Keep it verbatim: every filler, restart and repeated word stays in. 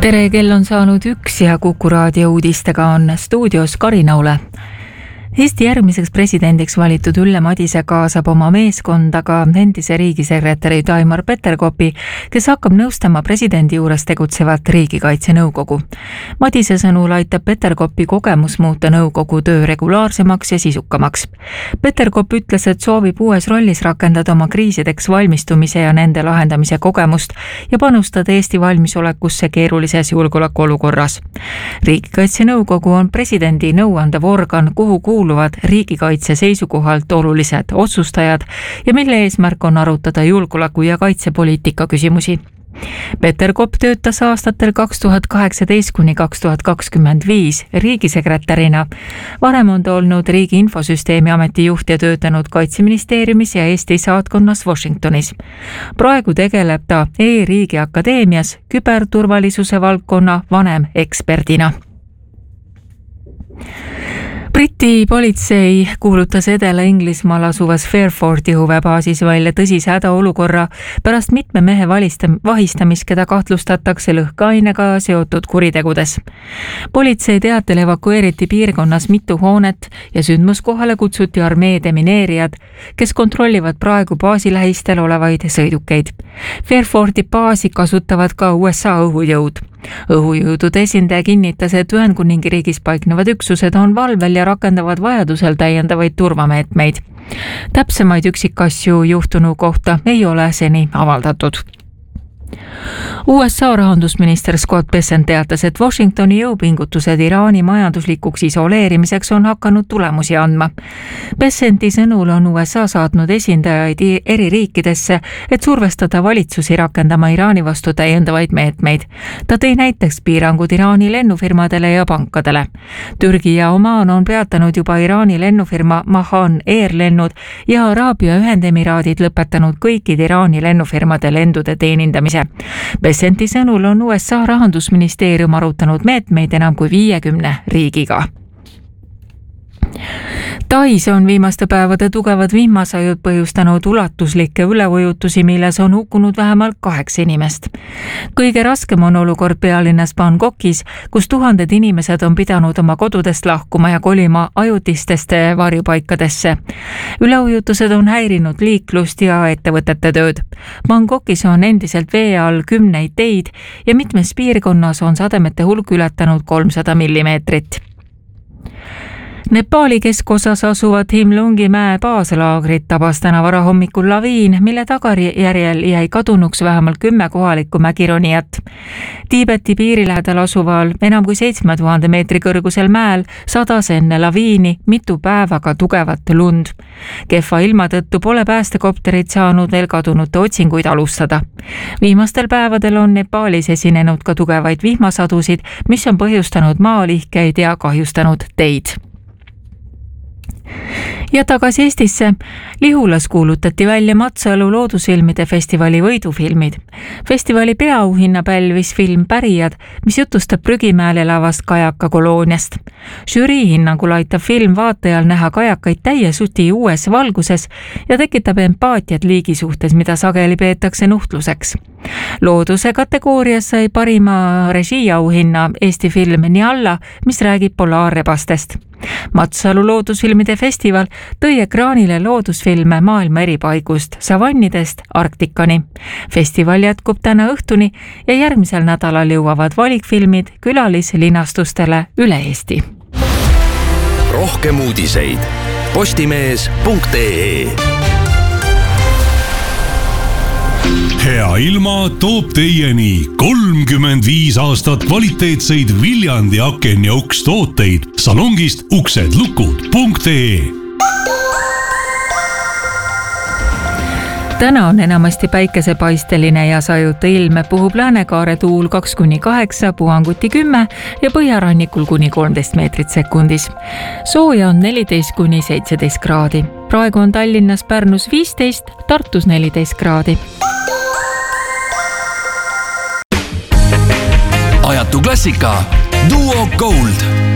tere, kell on saanud üks ja Kuku raadio uudistega on stuudios Karina Ule. Eesti järgmiseks presidendiks valitud Ülle Madise kaasab oma meeskondaga endise riigisekretäri Taimar Peterkopi, kes hakkab nõustama presidendi juures tegutsevat riigikaitsenõukogu. Madise sõnul aitab Peterkopi kogemus muuta nõukogu töö regulaarsemaks ja sisukamaks. Peterkop ütles, et soovib uues rollis rakendada oma kriisideks valmistumise ja nende lahendamise kogemust ja panustada Eesti valmisolekusse keerulises julgeolekuolukorras. Riigikaitsenõukogu on presidendi nõuandev organ, kuhu kuulub riigikaitse seisukohalt olulised otsustajad ja mille eesmärk on arutada julgeoleku- ja kaitsepoliitika küsimusi. Peterkop töötas aastatel kaks tuhat kaheksateist kuni kaks tuhat kakskümmend viis riigisekretärina. Varem on ta olnud Riigi Infosüsteemi ameti juht ja töötanud Kaitseministeeriumis ja Eesti saatkonnas Washingtonis. Praegu tegeleb ta E-riigi akadeemias küberturvalisuse valdkonna vanem eksperdina. Briti politsei kuulutas Edela-Inglismaal asuvas Fairforti õhuväebaasis välja tõsise hädaolukorra pärast mitme mehe vahistamist, keda kahtlustatakse lõhkeainega seotud kuritegudes. Politsei teatel evakueeriti piirkonnas mitu hoonet ja sündmuskohale kutsuti armee demineerijad, kes kontrollivad praegu baasi lähistel olevaid sõidukeid. Fairforti baasi kasutavad ka U S A õhujõud. Õhujõudude esindaja kinnitas, et Ühendkuningriigis paiknevad üksused on valvel ja rakendavad vajadusel täiendavaid turvameetmeid. Täpsemaid üksikasju juhtunu kohta ei ole seni avaldatud. U S A rahandusminister Scott Bessent teatas, et Washingtoni jõupingutused Iraani majanduslikuks isoleerimiseks on hakanud tulemusi andma. Bessenti sõnul on U S A saatnud esindajaid eri riikidesse, et survestada valitsusi rakendama Iraani vastu täiendavaid meetmeid. Ta tõi näiteks piirangud Iraani lennufirmadele ja pankadele. Türgi ja Omaan on peatanud juba Iraani lennufirma Mahan Air lennud ja Araabia Ühendemiraadid lõpetanud kõikide Iraani lennufirmade lendude teenindamise. Bessenti sõnul on U S A rahandusministeerium arutanud meetmeid enam kui viiekümne riigiga. Tais on viimaste päevade tugevad vihmasajud põhjustanud ulatuslikke üleujutusi, milles on hukkunud vähemalt kaheksa inimest. Kõige raskem on olukord pealinnas Bangkokis, kus tuhanded inimesed on pidanud oma kodudest lahkuma ja kolima ajutistesse varjupaikadesse. Üleujutused on häirinud liiklust ja ettevõtete tööd. Bangkokis on endiselt vee all kümneid teid ja mitmes piirkonnas on sademete hulk ületanud kolmsada millimeetrit. Nepaali keskosas asuvat Himlungi mäe baaslaagrit tabas täna varahommikul laviin, mille tagajärjel jäi kadunuks vähemalt kümme kohalikku mägironijat. Tiibeti piiri lähedal asuval enam kui seitsme tuhande meetri kõrgusel mäel sadas enne laviini mitu päevaga tugevat lund. Kehva ilma tõttu pole päästekopterid saanud veel kadunute otsinguid alustada. Viimastel päevadel on Nepaalis esinenud ka tugevaid vihmasadusid, mis on põhjustanud maalihkeid ja kahjustanud teid. Ja tagasi Eestisse. Lihulas kuulutati välja Matsalu loodusfilmide festivali võidufilmid. Festivali peaauhinna pälvis film Pärijad, mis jutustab Prügimäel elavast kajaka kolooniast. Žürii hinnangul aitab film vaatajal näha kajakaid täie suti uues valguses ja tekitab empaatiat liigi suhtes, mida sageli peetakse nuhtluseks. Looduse kategoorias sai parima režiiauhinna Eesti film Nialla, mis räägib polaarrebastest. Matsalu loodusfilmide festival tõi ekraanile loodusfilme maailma eri paigust, savannidest Arktikani. Festival jätkub täna õhtuni ja järgmisel nädalal jõuavad valikfilmid külalislinastustele üle Eesti. Rohkem uudiseid postimees punkt ee. Hea ilma toob teieni kolmkümmend viis aastat kvaliteetseid Viljandi aken- ja ukstooteid salongist uksed lukud punkt ee. Täna on enamasti päikesepaisteline ja sajuta ilm, puhub läänekaare tuul kaks kuni kaheksa, puhanguti kümme ja põhjarannikul kuni kolmteist meetrit sekundis. Sooja on neliteist kuni seitseteist kraadi. Praegu on Tallinnas, Pärnus viisteist, Tartus neliteist kraadi. Ajatu klassika Duo Gold.